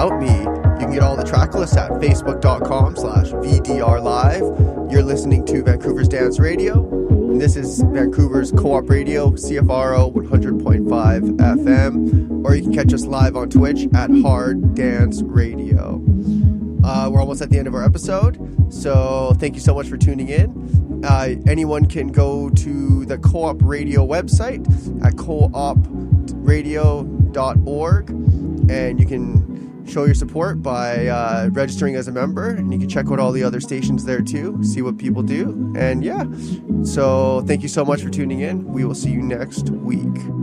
about me, you can get all the track lists at facebook.com/VDRlive. You're listening to Vancouver's Dance Radio. And this is Vancouver's Co-op Radio, CFRO 100.5 FM. Or you can catch us live on Twitch at Hard Dance Radio. We're almost at the end of our episode, so thank you so much for tuning in. Anyone can go to the Co-op Radio website at coopradio.org, and you can show your support by registering as a member, and you can check out all the other stations there too, see what people do. And yeah, so thank you so much for tuning in. We will see you next week.